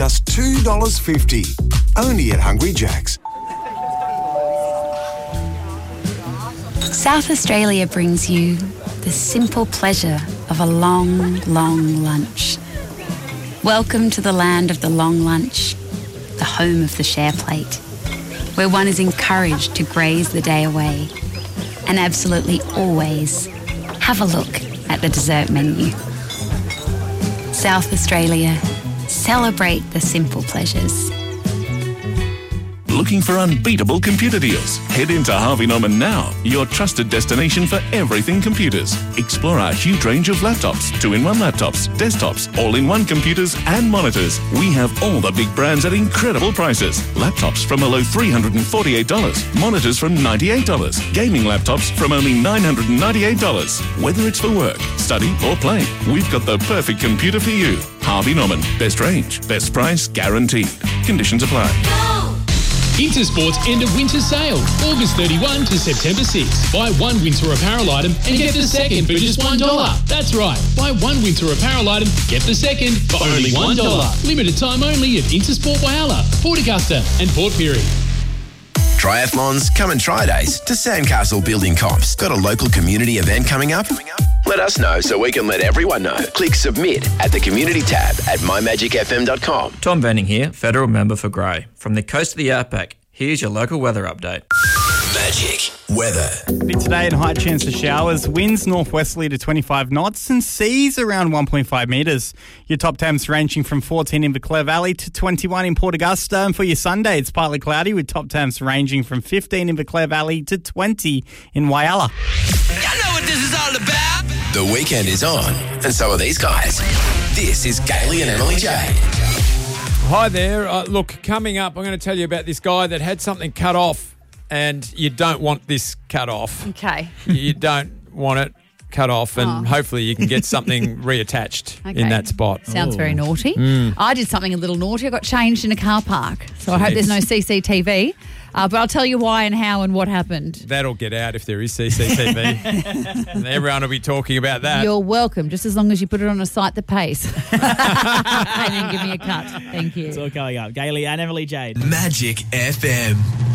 Just $2.50. Only at Hungry Jack's. South Australia brings you the simple pleasure of a long, long lunch. Welcome to the land of the long lunch, the home of the share plate, where one is encouraged to graze the day away and absolutely always have a look at the dessert menu. South Australia, celebrate the simple pleasures. Looking for unbeatable computer deals? Head into Harvey Norman now, your trusted destination for everything computers. Explore our huge range of laptops, 2-in-1 laptops, desktops, all-in-one computers and monitors. We have all the big brands at incredible prices. Laptops from a low $348, monitors from $98, gaming laptops from only $998. Whether it's for work, study or play, we've got the perfect computer for you. Harvey Norman, best range, best price guaranteed. Conditions apply. Intersport's end of winter sale, August 31 to September 6. Buy one winter apparel item and get the second for just $1. That's right, buy one winter apparel item, get the second for only $1. Limited time only at Intersport Whyalla, Port Augusta and Port Pirie. Triathlons, come and try days to Sandcastle Building Comps. Got a local community event coming up? Let us know so we can let everyone know. Click submit at the community tab at mymagicfm.com. Tom Venning here, federal member for Grey. From the coast of the outback, here's your local weather update. Magic weather. Bit today and high chance of showers. Winds northwesterly to 25 knots and seas around 1.5 metres. Your top temps ranging from 14 in Vaclaire Valley to 21 in Port Augusta. And for your Sunday, it's partly cloudy with top temps ranging from 15 in Vaclaire Valley to 20 in Whyalla. You know what this is all about. The weekend is on, and so are these guys. This is Gailey and Emily Jade. Hi there. Look, coming up, I'm going to tell you about this guy that had something cut off, and you don't want this cut off. Okay. You don't want it cut off, and hopefully you can get something reattached in that spot. Sounds very naughty. I did something a little naughty. I got changed in a car park, so I hope there's no CCTV. But I'll tell you why and how and what happened. That'll get out if there is CCTV. And everyone will be talking about that. You're welcome, just as long as you put it on a site that pays. And then give me a cut. Thank you. It's all going up. Gailey and Emily Jade. Magic FM.